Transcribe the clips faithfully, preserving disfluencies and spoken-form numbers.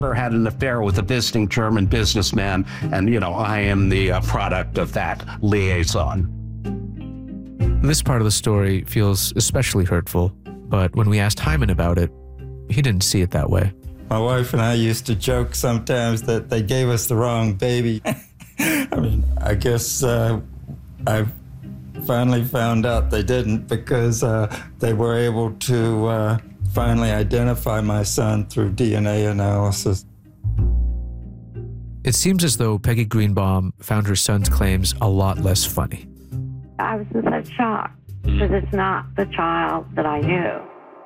had an affair with a visiting German businessman, and, you know, I am the uh, product of that liaison. This part of the story feels especially hurtful, but when we asked Hyman about it, he didn't see it that way. My wife and I used to joke sometimes that they gave us the wrong baby. I mean, I guess uh, I finally found out they didn't, because uh, they were able to uh, finally identify my son through D N A analysis. It seems as though Peggy Greenbaum found her son's claims a lot less funny. I was in such shock because it's not the child that I knew.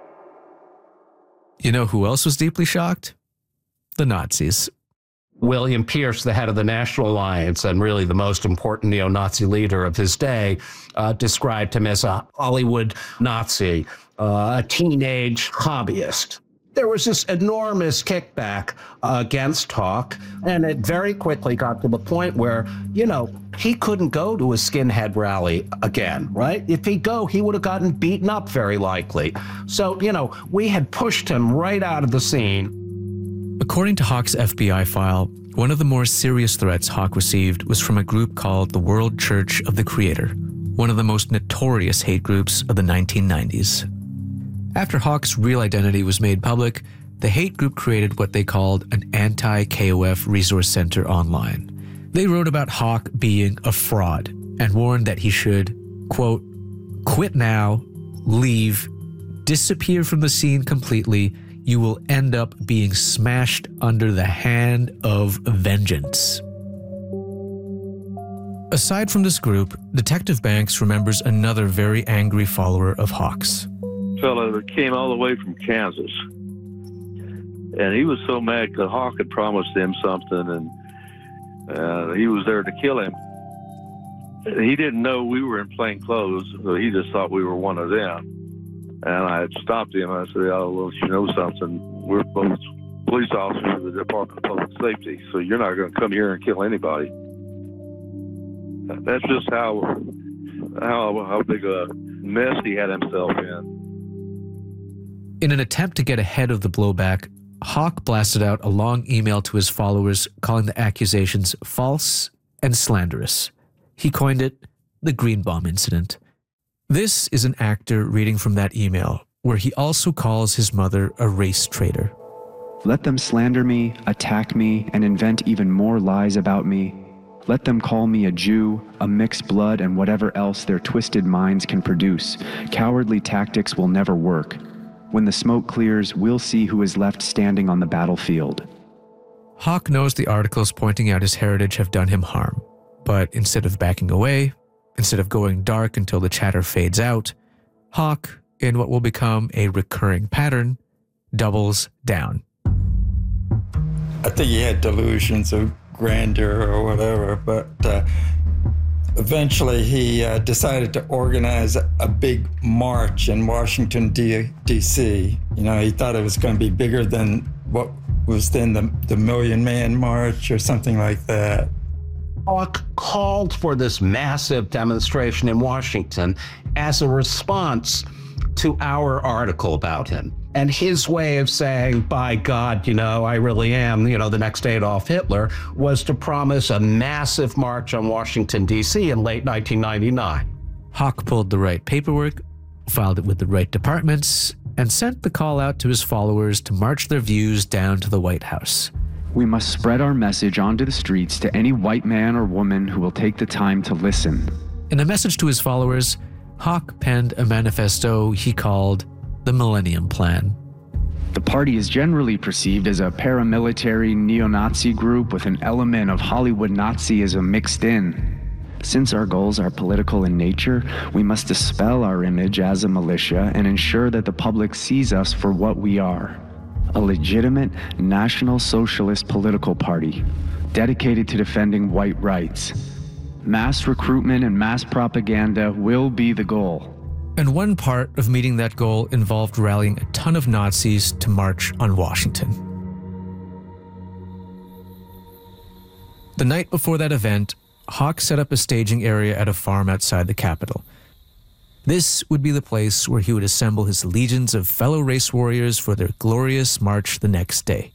You know who else was deeply shocked? The Nazis. William Pierce, the head of the National Alliance and really the most important neo-Nazi leader of his day, uh, described him as a Hollywood Nazi, uh, a teenage hobbyist. There was this enormous kickback uh, against Hawk, and it very quickly got to the point where, you know, he couldn't go to a skinhead rally again, right? If he'd go, he would have gotten beaten up very likely. So, you know, we had pushed him right out of the scene. According to Hawk's F B I file, one of the more serious threats Hawk received was from a group called the World Church of the Creator, one of the most notorious hate groups of the nineteen nineties. After Hawk's real identity was made public, the hate group created what they called an anti-K O F resource center online. They wrote about Hawk being a fraud and warned that he should, quote, quit now, leave, disappear from the scene completely. You will end up being smashed under the hand of vengeance. Aside from this group, Detective Banks remembers another very angry follower of Hawk's. Fellow that came all the way from Kansas. And he was so mad that Hawk had promised him something, and uh, he was there to kill him. He didn't know we were in plain clothes, so he just thought we were one of them. And I stopped him. I said, "Oh, well, you know something. We're both police officers of the Department of Public Safety, so you're not going to come here and kill anybody." That's just how how how big a mess he had himself in. In an attempt to get ahead of the blowback, Hawk blasted out a long email to his followers calling the accusations false and slanderous. He coined it the Greenbaum Incident. This is an actor reading from that email, where he also calls his mother a race traitor. Let them slander me, attack me, and invent even more lies about me. Let them call me a Jew, a mixed blood, and whatever else their twisted minds can produce. Cowardly tactics will never work. When the smoke clears, we'll see who is left standing on the battlefield. Hawk knows the articles pointing out his heritage have done him harm, but instead of backing away, instead of going dark until the chatter fades out, Hawk, in what will become a recurring pattern, doubles down. I think he had delusions of grandeur or whatever, but uh, eventually he uh, decided to organize a big march in Washington, D C You know, he thought it was going to be bigger than what was then the, the Million Man March or something like that. Hawk called for this massive demonstration in Washington as a response to our article about him. And his way of saying, by God, you know, I really am, you know, the next Adolf Hitler, was to promise a massive march on Washington, D C in late nineteen ninety-nine. Hawk pulled the right paperwork, filed it with the right departments, and sent the call out to his followers to march their views down to the White House. We must spread our message onto the streets to any white man or woman who will take the time to listen. In a message to his followers, Hawk penned a manifesto he called the Millennium Plan. The party is generally perceived as a paramilitary neo-Nazi group with an element of Hollywood Nazism mixed in. Since our goals are political in nature, we must dispel our image as a militia and ensure that the public sees us for what we are. A legitimate National Socialist political party, dedicated to defending white rights. Mass recruitment and mass propaganda will be the goal. And one part of meeting that goal involved rallying a ton of Nazis to march on Washington. The night before that event, Hawk set up a staging area at a farm outside the Capitol. This would be the place where he would assemble his legions of fellow race warriors for their glorious march the next day.